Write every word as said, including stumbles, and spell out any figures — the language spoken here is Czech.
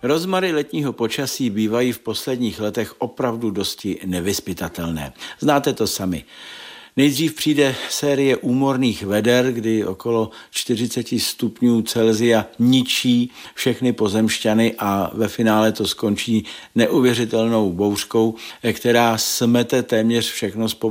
Rozmary letního počasí bývají v posledních letech opravdu dosti nevyzpytatelné. Znáte to sami. Nejdřív přijde série úmorných veder, kdy okolo čtyřicet stupňů Celsia ničí všechny pozemšťany a ve finále to skončí neuvěřitelnou bouřkou, která smete téměř všechno z